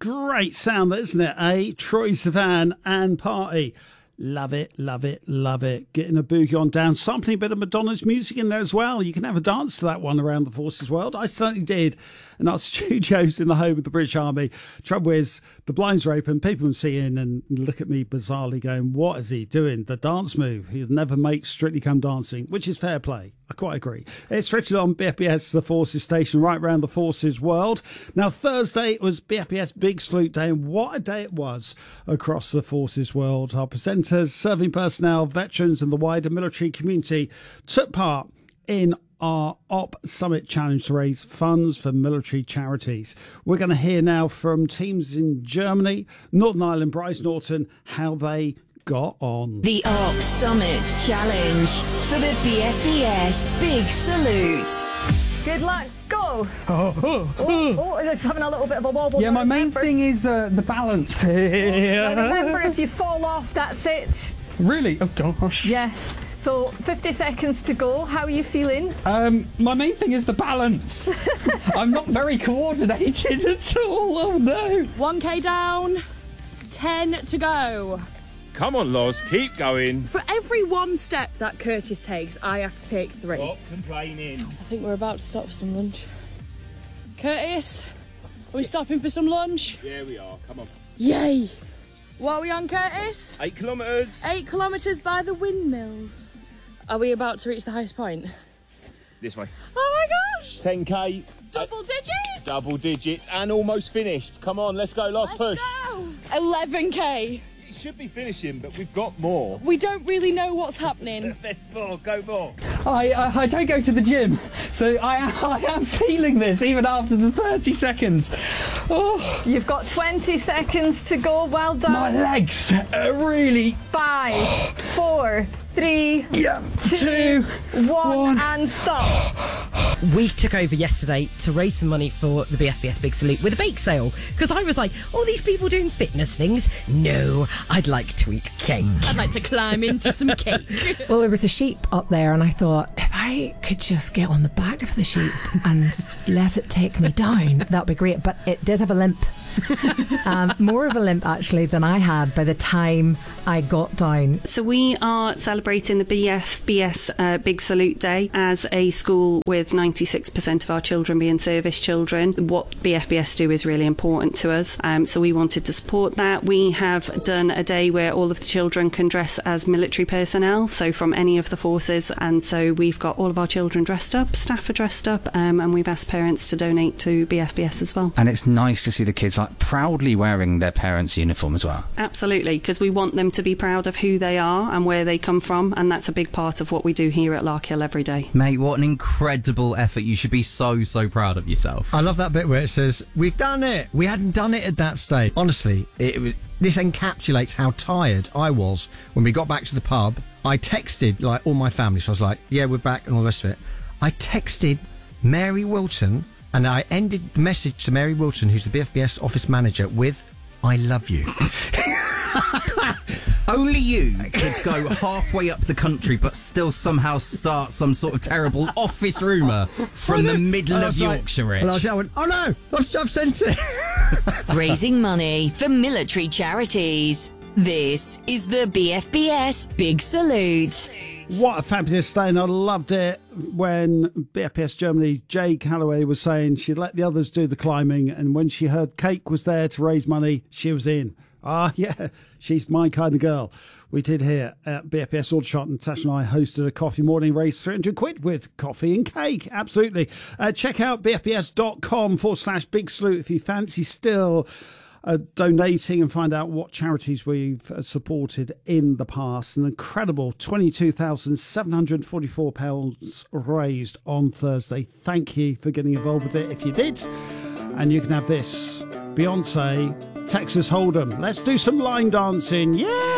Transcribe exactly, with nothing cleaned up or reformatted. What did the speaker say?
Great sound, isn't it, eh? Troye Sivan and Party. Love it, love it, love it. Getting a boogie on down, sampling a bit of Madonna's music in there as well. You can have a dance to that one around the Forces World. I certainly did. And our studios in the home of the British Army. Trouble is, the blinds are open, people can see in and look at me bizarrely going, what is he doing? The dance move. He'll never make Strictly Come Dancing, which is fair play. I quite agree. It's Richard on B F B S, the Forces Station, right around the Forces World. Now, Thursday it was B F B S Big Salute Day, and what a day it was across the Forces World. Our presenters, serving personnel, veterans and the wider military community took part in our Op Summit Challenge to raise funds for military charities. We're going to hear now from teams in Germany, Northern Ireland, Bryce Norton, how they got on. The Op Summit Challenge for the B F B S Big Salute. Good luck. Go. Oh, oh, oh, it's having a little bit of a wobble. Yeah, my main remember. thing is uh, the balance. Now remember, if you fall off, that's it. Really? Oh, gosh. Yes. So, fifty seconds to go. How are you feeling? Um, my main thing is the balance. I'm not very coordinated at all. Oh, no. one K down. ten to go. Come on, Loz, keep going. For every one step that Curtis takes, I have to take three. Stop complaining. I think we're about to stop for some lunch. Curtis, are we stopping for some lunch? Yeah, we are. Come on. Yay! What are we on, Curtis? Eight kilometres. Eight kilometres by the windmills. Are we about to reach the highest point? This way. Oh my gosh! ten K. Double digits! Double digits and almost finished. Come on, let's go. Last Let's push. go! eleven K. It should be finishing, but we've got more. We don't really know what's happening. There's more. Go more. I, I I don't go to the gym, so I am, I am feeling this even after the thirty seconds. Oh, You've got twenty seconds to go. Well done. my legs are really... Five, four, three, Yeah, two, two, one, one. and stop. We took over yesterday to raise some money for the B F B S Big Salute with a bake sale, because I was like, all these people doing fitness things? No, I'd like to eat cake. I'd like to climb into some cake. Well, there was a sheep up there, and I thought, if I could just get on the back of the sheep and let it take me down, that'd be great. But it did have a limp. um, more of a limp, actually, than I had by the time I got down. So we are celebrating the B F B S uh, Big Salute Day as a school with ninety-six percent of our children being service children. What B F B S do is really important to us, um, so we wanted to support that. We have done a day where all of the children can dress as military personnel, so from any of the forces, and so we've got all of our children dressed up, staff are dressed up, um, and we've asked parents to donate to B F B S as well. And it's nice to see the kids like proudly wearing their parents' uniform as well. Absolutely, because we want them to be proud of who they are and where they come from, and that's a big part of what we do here at Larkhill every day. Mate, what an incredible effort. You should be so, so proud of yourself. I love that bit where it says, we've done it. We hadn't done it at that stage. Honestly, it, it, this encapsulates how tired I was when we got back to the pub. I texted like all my family, so I was like, yeah, we're back and all the rest of it. I texted Mary Wilton, and I ended the message to Mary Wilton, who's the B F B S office manager, with, I love you. Only you could go halfway up the country but still somehow start some sort of terrible office rumour from the middle of Yorkshire. Like, and I, was, I went, oh no, I've, I've sent it. Raising money for military charities. This is the B F B S Big Salute. What a fabulous day, and I loved it when B F B S Germany, Jay Calloway, was saying she'd let the others do the climbing, and when she heard Cake was there to raise money, she was in. Ah, yeah, she's my kind of girl. We did here at B F B S Aldershot, Natasha and I hosted a coffee morning, raised three hundred quid with coffee and cake. Absolutely. Uh, check out bfbs.com forward slash big salute if you fancy still Uh, donating and find out what charities we've uh, supported in the past. An incredible twenty-two thousand seven hundred forty-four pounds raised on Thursday. Thank you for getting involved with it if you did. And you can have this, Beyonce, Texas Hold'em. Let's do some line dancing. Yeah!